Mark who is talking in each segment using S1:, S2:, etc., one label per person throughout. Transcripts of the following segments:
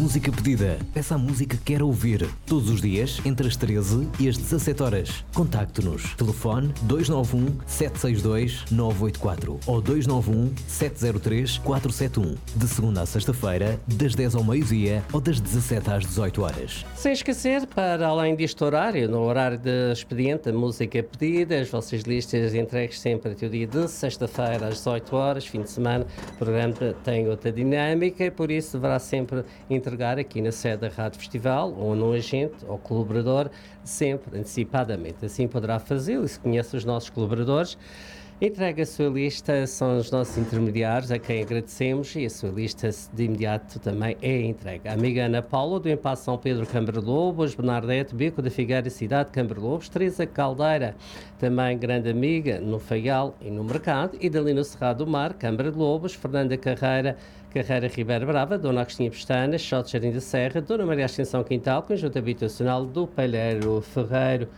S1: música pedida. Peça a música que quer ouvir. Todos os dias, entre as 13 e as 17 horas. Contacte-nos. Telefone 291-762-984 ou 291-703-471. De segunda à sexta-feira, das 10 ao meio-dia ou das 17 às 18 horas.
S2: Sem esquecer, para além deste horário, no horário de expediente, a música pedida, as vossas listas entregues sempre até o dia de sexta-feira às 18 horas, fim de semana. O programa tem outra dinâmica, por isso deverá sempre entregar aqui na sede da Rádio Festival ou num agente ou colaborador, sempre antecipadamente. Assim poderá fazê-lo e se conhece os nossos colaboradores. Entrega a sua lista, são os nossos intermediários a quem agradecemos e a sua lista de imediato também é entregue. A amiga Ana Paula, do Empaço São Pedro Câmara Lobos, Bernardete Beco da Figueira Cidade Câmara Lobos, Teresa Caldeira, também grande amiga no Faial e no Mercado, e dali no Cerrado do Mar, Câmara de Lobos, Fernanda Carreira Ribeira Brava, Dona Agostinha Pestana, Xote Jardim da Serra, Dona Maria Ascensão Quintal, Conjunto Habitacional do Palheiro Ferreiro,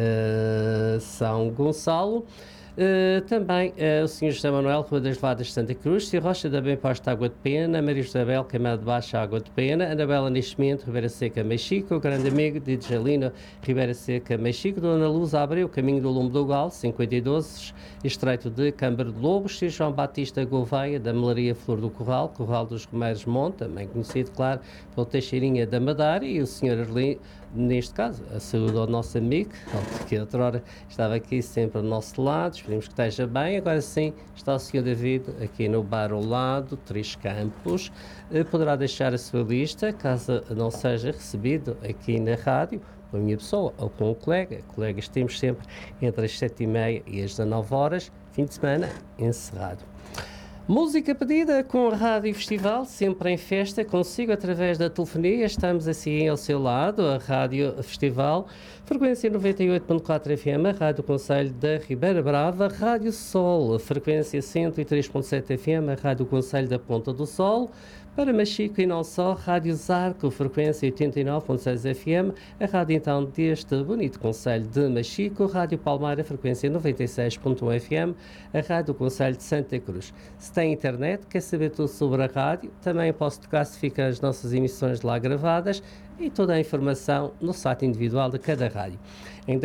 S2: São Gonçalo. Também o Sr. José Manuel, Rua das Levadas de Santa Cruz, Sr. Rocha da Bem Posta Água de Pena, Maria Isabel, Queimada de Baixo Água de Pena, Anabela Nascimento, Ribeira Seca, Mexico, o grande amigo de Djalino, Ribeira Seca, Mexico, Dona Luz Abreu, Caminho do Lume do Gal, 52, Estreito de Câmara de Lobos, Sr. João Batista Gouveia, da Melaria Flor do Corral, Corral dos Romeiros Monte, também conhecido, claro, pelo Teixeirinha da Madeira, e o Sr. Arlindo, neste caso, a saúde ao nosso amigo, que outrora estava aqui sempre ao nosso lado, esperemos que esteja bem. Agora sim, está o Sr. David aqui no bar ao lado, Três Campos. Poderá deixar a sua lista, caso não seja recebido aqui na rádio, com a minha pessoa ou com o colega. Colegas temos sempre entre as 7h30 e as 19 horas, fim de semana encerrado. Música pedida com a Rádio Festival, sempre em festa, consigo através da telefonia, estamos assim ao seu lado, a Rádio Festival, frequência 98.4 FM, a Rádio Conselho da Ribeira Brava, Rádio Sol, frequência 103.7 FM, a Rádio Conselho da Ponta do Sol, para Machico e não só, Rádio Zarco, frequência 89.6 FM, a rádio então deste bonito Conselho de Machico, Rádio Palmeira, frequência 96.1 FM, a Rádio Conselho de Santa Cruz. Se tem internet, quer saber tudo sobre a rádio, também posso tocar se ficam as nossas emissões lá gravadas e toda a informação no site individual de cada rádio. Em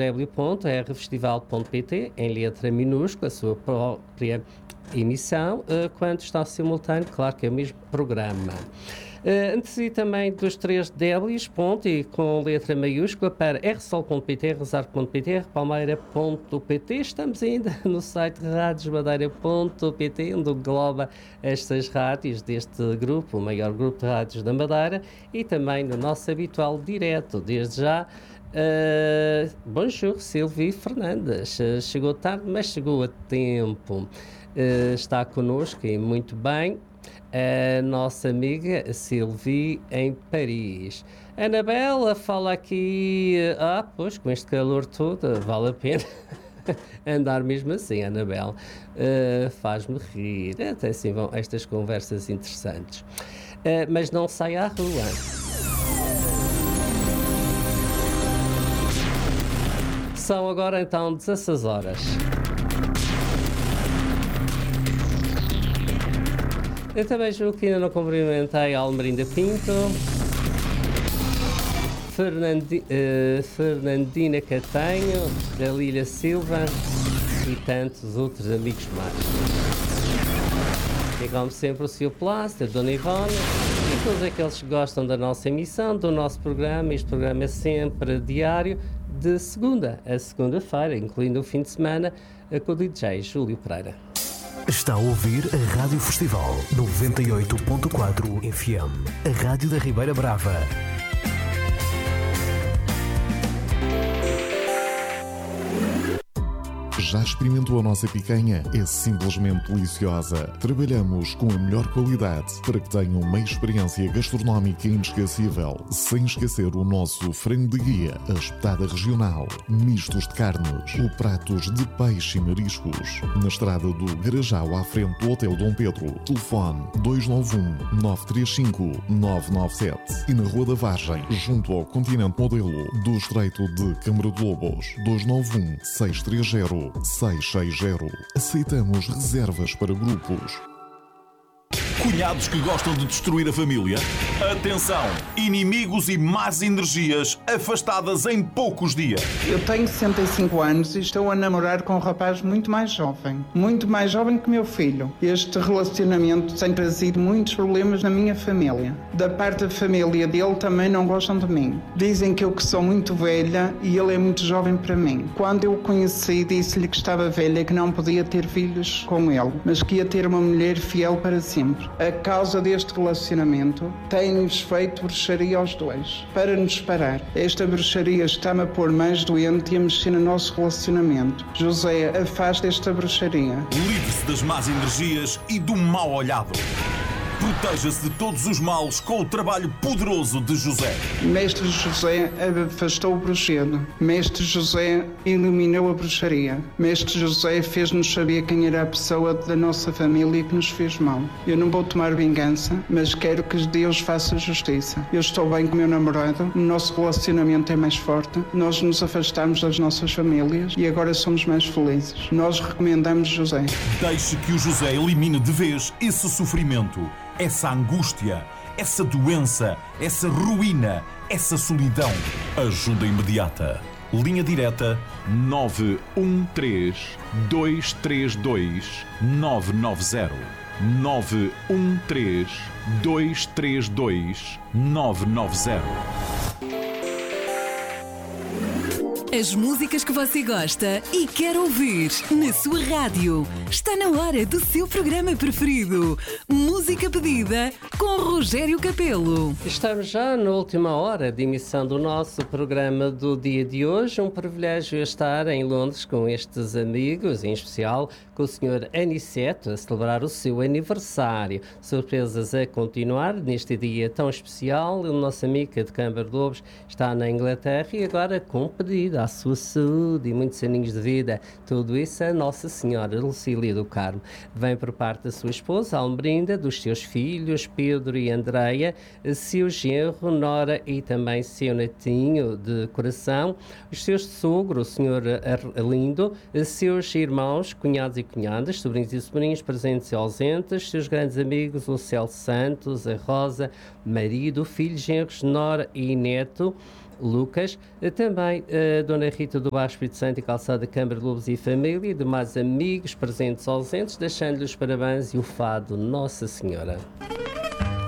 S2: www.rfestival.pt, em letra minúscula, a sua própria emissão, quando está simultâneo, claro que é o mesmo programa. Antecedi também dos 3 Ws, ponto, e com letra maiúscula, para rsol.pt, rezar.pt, palmeira.pt. Estamos ainda no site radiosmadeira.pt, onde engloba estas rádios deste grupo, o maior grupo de rádios da Madeira, e também no nosso habitual direto, desde já. Bonjour, Silvia Fernandes. Chegou tarde, mas chegou a tempo. Está connosco e muito bem a nossa amiga Silvia em Paris. Anabela fala aqui, pois com este calor todo vale a pena andar mesmo assim, Anabela. Faz-me rir, até assim vão estas conversas interessantes. Mas não sai à rua. São agora então 16 horas. Eu também julgo que ainda não cumprimentei a Almerinda Pinto, Fernandina Catanho, Dalília Silva e tantos outros amigos mais. E como sempre o Sr. Plaster, Dona Ivone e todos aqueles que gostam da nossa emissão, do nosso programa. Este programa é sempre diário, de segunda a segunda-feira, incluindo o fim de semana, com o DJ Júlio Pereira.
S1: Está a ouvir a Rádio Festival 98.4 FM, a Rádio da Ribeira Brava.
S3: Já experimentou a nossa picanha? É simplesmente deliciosa. Trabalhamos com a melhor qualidade para que tenham uma experiência gastronómica inesquecível. Sem esquecer o nosso frango de guia, a espetada regional, mistos de carnes ou pratos de peixe e mariscos. Na estrada do Garajal, à frente do Hotel Dom Pedro. Telefone 291-935-997. E na Rua da Vargem, junto ao Continente Modelo do Estreito de Câmara de Lobos. 291-630-660. Aceitamos reservas para grupos.
S4: Cunhados que gostam de destruir a família? Atenção! Inimigos e más energias afastadas em poucos dias.
S5: Eu tenho 65 anos e estou a namorar com um rapaz muito mais jovem que meu filho. Este relacionamento tem trazido muitos problemas na minha família. Da parte da família dele também não gostam de mim. Dizem que eu sou muito velha e ele é muito jovem para mim. Quando eu o conheci, disse-lhe que estava velha e que não podia ter filhos com ele, mas que ia ter uma mulher fiel para sempre. A causa deste relacionamento tem-nos feito bruxaria aos dois, para nos separar. Esta bruxaria está-me a pôr mais doente e a mexer no nosso relacionamento. José, afasta esta bruxaria.
S4: Livre-se das más energias e do mal olhado. Proteja-se de todos os males com o trabalho poderoso de José.
S5: Mestre José afastou o bruxedo. Mestre José eliminou a bruxaria. Mestre José fez-nos saber quem era a pessoa da nossa família que nos fez mal. Eu não vou tomar vingança, mas quero que Deus faça justiça. Eu estou bem com o meu namorado, o nosso relacionamento é mais forte, nós nos afastamos das nossas famílias e agora somos mais felizes. Nós recomendamos José.
S4: Deixe que o José elimine de vez esse sofrimento, essa angústia, essa doença, essa ruína, essa solidão. Ajuda imediata. Linha direta 913 232 990. 913 232 990.
S6: As músicas que você gosta e quer ouvir na sua rádio. Está na hora do seu programa preferido. Música pedida com Rogério Capelo.
S2: Estamos já na última hora de emissão do nosso programa do dia de hoje. Um privilégio estar em Londres com estes amigos, em especial com o Sr. Aniceto, a celebrar o seu aniversário. Surpresas a continuar neste dia tão especial. O nosso amigo de Câmara de Lobos está na Inglaterra e agora com pedido à sua saúde e muitos aninhos de vida. Tudo isso a Nossa Senhora Lucília do Carmo. Vem por parte da sua esposa, Almerinda, dos seus filhos, Pedro e Andreia, seu genro, Nora e também seu netinho de coração, os seus sogros, o Sr. Arlindo, seus irmãos, cunhados e cunhadas, sobrinhos e sobrinhos, presentes e ausentes, seus grandes amigos, o Celso Santos, a Rosa, marido, filhos, genros, Nora e neto, Lucas, também a Dona Rita do Baixo Espírito Santo e Calçada Câmara de Lobos e família, e demais amigos presentes e ausentes, deixando-lhe os parabéns e o fado Nossa Senhora.